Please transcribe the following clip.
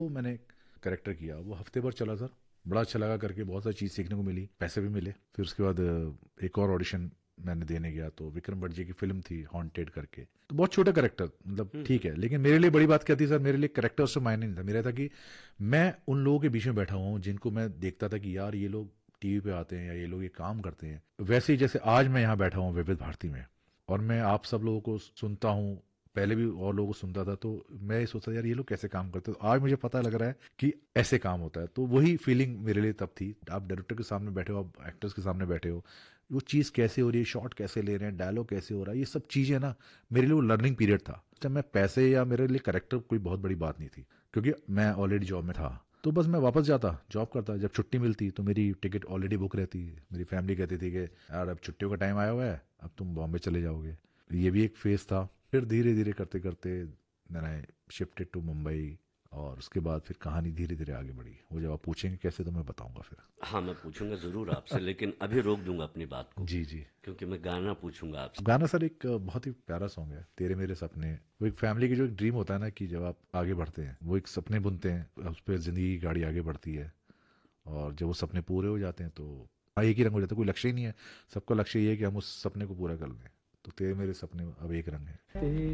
वो मैंने करेक्टर किया, वो हफ्ते भर चला सर, बड़ा अच्छा लगा करके, बहुत सारी चीज़ सीखने को मिली, पैसे भी मिले। फिर उसके बाद एक और ऑडिशन मैंने देने गया, तो विक्रम भट्ट जी की फिल्म थी हॉन्टेड करके, तो बहुत छोटा करेक्टर, मतलब ठीक है, लेकिन मेरे लिए बड़ी बात क्या थी सर, मेरे लिए करेक्टर उससे मायने नहीं था, मेरा था कि मैं उन लोगों के बीच में बैठा हुआ हूँ जिनको मैं देखता था कि यार ये लोग टीवी पे आते हैं या ये लोग ये काम करते हैं, वैसे ही जैसे आज मैं यहाँ बैठा हूँ विविध भारती में, और मैं आप सब लोगों को सुनता हूँ, पहले भी और लोगों को सुनता था, तो मैं ये सोचता यार ये लोग कैसे काम करते हैं, तो आज मुझे पता लग रहा है कि ऐसे काम होता है। तो वही फीलिंग मेरे लिए तब थी, आप डायरेक्टर के सामने बैठे हो, आप एक्टर्स के सामने बैठे हो, वो चीज़ कैसे हो रही है, शॉट कैसे ले रहे हैं, डायलॉग कैसे हो रहा है, ये सब चीज़ें ना मेरे लिए वो लर्निंग पीरियड था। जब मैं पैसे या मेरे लिए करेक्टर कोई बहुत बड़ी बात नहीं थी, क्योंकि मैं ऑलरेडी जॉब में था, तो बस मैं वापस जाता, जॉब करता, जब छुट्टी मिलती तो मेरी टिकट ऑलरेडी बुक रहती, मेरी फैमिली कहती थी कि यार अब छुट्टियों का टाइम आया हुआ है, अब तुम बॉम्बे चले जाओगे। ये भी एक फेज था। फिर धीरे धीरे करते करते मैंने शिफ्टेड टू मुंबई, और उसके बाद फिर कहानी धीरे धीरे आगे बढ़ी। वो जब आप पूछेंगे कैसे तो मैं बताऊंगा फिर। हाँ, मैं पूछूंगा ज़रूर आपसे, लेकिन अभी रोक दूंगा अपनी बात को, जी जी। क्योंकि मैं गाना पूछूंगा आपसे। गाना सर एक बहुत ही प्यारा सॉन्ग है, तेरे मेरे सपने। वो एक फैमिली की जो एक ड्रीम होता है ना, कि जब आप आगे बढ़ते हैं, वो एक सपने बुनते हैं, उस पर जिंदगी की गाड़ी आगे बढ़ती है, और जब वो सपने पूरे हो जाते हैं तो एक ही रंग हो जाता है, कोई लक्ष्य ही नहीं है, सबका लक्ष्य ये है कि हम उस सपने को पूरा कर लें। तो तेरे मेरे सपने अब एक रंग है।